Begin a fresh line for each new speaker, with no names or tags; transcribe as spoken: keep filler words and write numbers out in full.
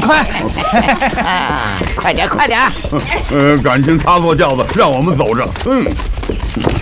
快！快点，快点！
呃，感情擦错轿子，让我们走着。嗯。